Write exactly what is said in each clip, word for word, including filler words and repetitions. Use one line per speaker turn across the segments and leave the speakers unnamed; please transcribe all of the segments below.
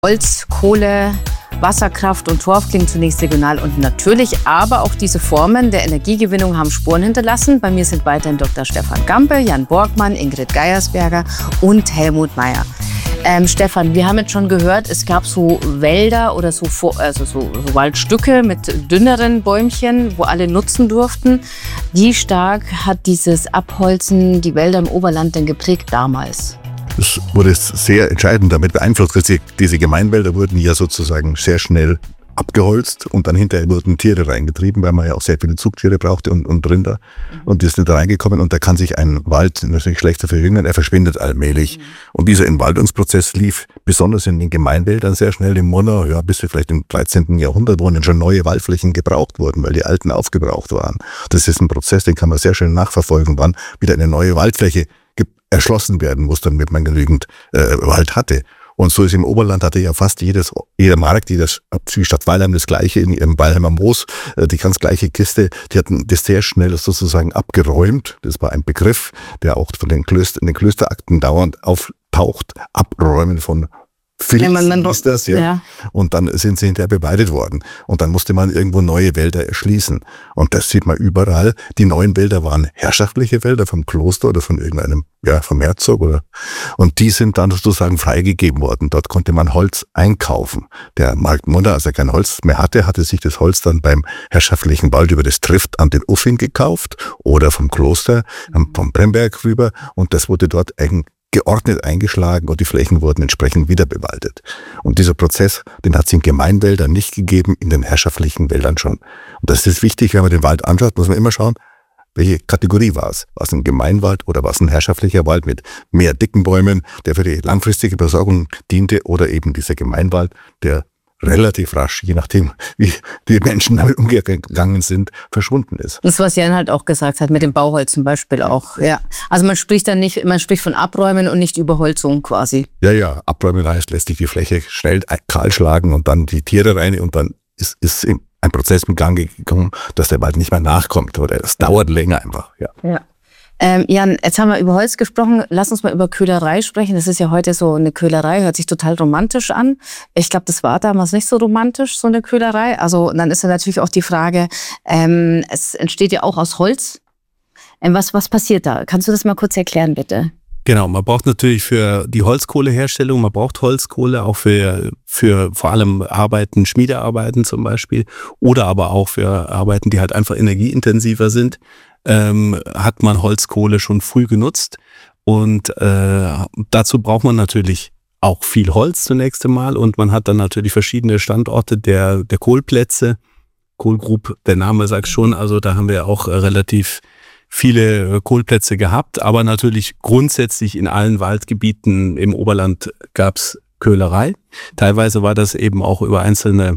Holz, Kohle, Wasserkraft und Torf klingt zunächst regional und natürlich, aber auch diese Formen der Energiegewinnung haben Spuren hinterlassen. Bei mir sind weiterhin Doktor Stefan Gampe, Jan Borgmann, Ingrid Geiersberger und Helmut Meyer. Ähm, Stefan, wir haben jetzt schon gehört, es gab so Wälder oder so, also so, so Waldstücke mit dünneren Bäumchen, wo alle nutzen durften. Wie stark hat dieses Abholzen die Wälder im Oberland denn geprägt damals?
Das wurde sehr entscheidend damit beeinflusst. Diese, diese Gemeinwälder wurden ja sozusagen sehr schnell abgeholzt und dann hinterher wurden Tiere reingetrieben, weil man ja auch sehr viele Zugtiere brauchte und, und Rinder. Mhm. Und die sind da reingekommen und da kann sich ein Wald natürlich schlechter verjüngen, er verschwindet allmählich. Mhm. Und dieser Entwaldungsprozess lief besonders in den Gemeinwäldern sehr schnell im Monat, ja, bis wir vielleicht im dreizehnten Jahrhundert, wo dann schon neue Waldflächen gebraucht wurden, weil die alten aufgebraucht waren. Das ist ein Prozess, den kann man sehr schön nachverfolgen, wann wieder eine neue Waldfläche erschlossen werden muss, damit man genügend äh, Wald hatte. Und so ist im Oberland hatte ja fast jedes, jeder Markt, jedes, die Stadt Weilheim das Gleiche, in ihrem Weilheimer Moos, äh, die ganz gleiche Kiste, die hatten das sehr schnell sozusagen abgeräumt. Das war ein Begriff, der auch von den Klöster, in den Klösterakten dauernd auftaucht. Abräumen von Filz, ja, man, man, ist das, ja. ja. Und dann sind sie hinterher beweidet worden. Und dann musste man irgendwo neue Wälder erschließen. Und das sieht man überall. Die neuen Wälder waren herrschaftliche Wälder vom Kloster oder von irgendeinem, ja, vom Herzog oder. Und die sind dann sozusagen freigegeben worden. Dort konnte man Holz einkaufen. Der Marktmunder, als er kein Holz mehr hatte, hatte sich das Holz dann beim herrschaftlichen Wald über das Trift an den Uffing gekauft oder vom Kloster, vom Bremberg rüber. Und das wurde dort eigentlich geordnet eingeschlagen und die Flächen wurden entsprechend wieder bewaldet. Und dieser Prozess, den hat es in Gemeinwäldern nicht gegeben, in den herrschaftlichen Wäldern schon. Und das ist wichtig, wenn man den Wald anschaut, muss man immer schauen, welche Kategorie war es? War es ein Gemeinwald oder war es ein herrschaftlicher Wald mit mehr dicken Bäumen, der für die langfristige Versorgung diente, oder eben dieser Gemeinwald, der relativ rasch, je nachdem, wie die Menschen damit umgegangen sind, verschwunden ist.
Das, was Jan halt auch gesagt hat, mit dem Bauholz zum Beispiel auch, ja. Also man spricht dann nicht, man spricht von Abräumen und nicht Überholzung quasi.
Ja, ja, Abräumen heißt letztlich die Fläche schnell kahl schlagen und dann die Tiere rein und dann ist, ist ein Prozess mit Gang gekommen, dass der Wald nicht mehr nachkommt oder es dauert länger einfach, ja.
Ja. Ähm, Jan, jetzt haben wir über Holz gesprochen. Lass uns mal über Köhlerei sprechen. Das ist ja heute so eine Köhlerei, hört sich total romantisch an. Ich glaube, das war damals nicht so romantisch, so eine Köhlerei. Also und dann ist ja natürlich auch die Frage, ähm, es entsteht ja auch aus Holz. Ähm, was, was passiert da? Kannst du das mal kurz erklären, bitte?
Genau, man braucht natürlich für die Holzkohleherstellung, man braucht Holzkohle auch für, für vor allem Arbeiten, Schmiedearbeiten zum Beispiel, oder aber auch für Arbeiten, die halt einfach energieintensiver sind. Ähm, hat man Holzkohle schon früh genutzt und äh, dazu braucht man natürlich auch viel Holz zunächst einmal und man hat dann natürlich verschiedene Standorte der, der Kohlplätze. Kohlgrub, der Name sagt schon, also da haben wir auch äh, relativ viele äh, Kohlplätze gehabt, aber natürlich grundsätzlich in allen Waldgebieten im Oberland gab's Köhlerei. Teilweise war das eben auch über einzelne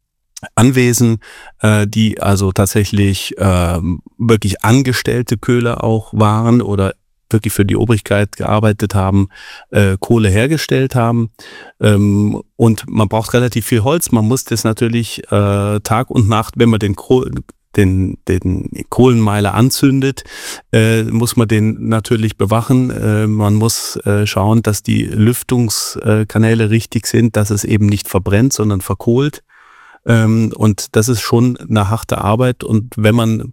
Anwesen, äh, die also tatsächlich äh, wirklich angestellte Köhler auch waren oder wirklich für die Obrigkeit gearbeitet haben, äh, Kohle hergestellt haben. Ähm, und man braucht relativ viel Holz. Man muss das natürlich äh, Tag und Nacht, wenn man den Kohl den, den Kohlenmeiler anzündet, äh, muss man den natürlich bewachen. Äh, man muss äh, schauen, dass die Lüftungskanäle richtig sind, dass es eben nicht verbrennt, sondern verkohlt. Ähm, und das ist schon eine harte Arbeit. Und wenn man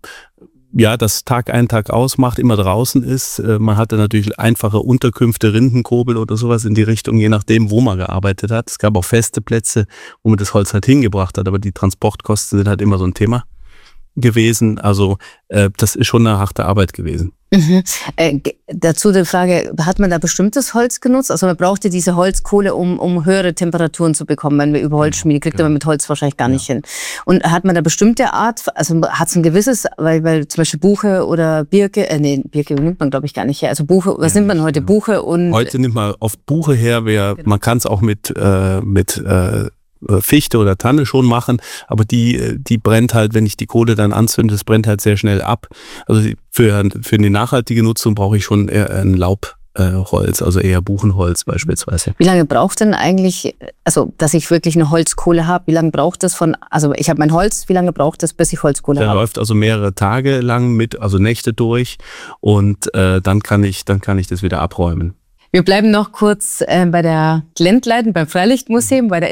ja das Tag ein, Tag aus macht, immer draußen ist, äh, man hatte natürlich einfache Unterkünfte, Rindenkurbel oder sowas in die Richtung, je nachdem, wo man gearbeitet hat. Es gab auch feste Plätze, wo man das Holz halt hingebracht hat, aber die Transportkosten sind halt immer so ein Thema gewesen. Also äh, das ist schon eine harte Arbeit gewesen.
Mhm. Äh, dazu die Frage, hat man da bestimmtes Holz genutzt? Also man brauchte diese Holzkohle, um, um höhere Temperaturen zu bekommen. Wenn wir über Holz schmieden, kriegt ja. man mit Holz wahrscheinlich gar ja. nicht hin. Und hat man da bestimmte Art, also hat es ein gewisses, weil, weil zum Beispiel Buche oder Birke, äh, nee, Birke nimmt man glaube ich gar nicht her. Also Buche, was ja, nimmt man heute? Genau. Buche und...
Heute nimmt man oft Buche her, wer, genau. man kann es auch mit, äh, mit äh, Fichte oder Tanne schon machen, aber die, die brennt halt, wenn ich die Kohle dann anzünde, das brennt halt sehr schnell ab. Also für, für die nachhaltige Nutzung brauche ich schon eher ein Laubholz, also eher Buchenholz beispielsweise.
Wie lange braucht denn eigentlich, also dass ich wirklich eine Holzkohle habe, wie lange braucht das von, also ich habe mein Holz, wie lange braucht das, bis ich Holzkohle habe?
Der läuft also mehrere Tage lang mit, also Nächte durch und äh, dann kann ich, dann kann ich das wieder abräumen.
Wir bleiben noch kurz äh, bei der Glendleiten, beim Freilichtmuseum, weil da